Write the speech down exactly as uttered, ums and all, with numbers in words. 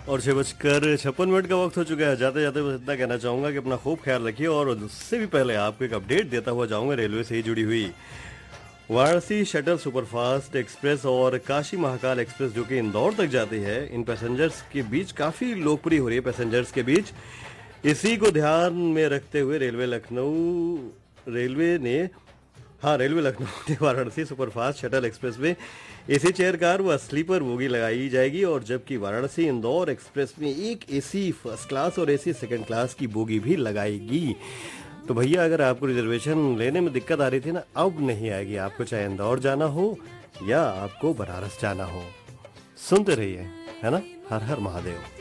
और छह बजकर छप्पन मिनट का वक्त हो चुका है। जाते जाते बस इतना कहना चाहूंगा कि अपना खूब ख्याल रखिए और उससे भी पहले आपको एक अपडेट देता हुआ जाऊंगा रेलवे से ही जुड़ी हुई वाराणसी शटल सुपरफास्ट एक्सप्रेस और काशी महाकाल एक्सप्रेस जो कि इंदौर तक जाती है, इन पैसेंजर्स के बीच काफ़ी लोकप्रिय हो रही है पैसेंजर्स के बीच। इसी को ध्यान में रखते हुए रेलवे लखनऊ रेलवे ने हाँ रेलवे लखनऊ ने वाराणसी सुपरफास्ट शटल एक्सप्रेस में एसी चेयर कार व स्लीपर बोगी लगाई जाएगी और जबकि वाराणसी इंदौर एक्सप्रेस में एक एसी फर्स्ट क्लास और एसी सेकंड क्लास की बोगी भी लगाएगी। तो भैया अगर आपको रिजर्वेशन लेने में दिक्कत आ रही थी ना, अब नहीं आएगी आपको, चाहे इंदौर जाना हो या आपको बनारस जाना हो। सुनते रहिए, है ना। हर हर महादेव।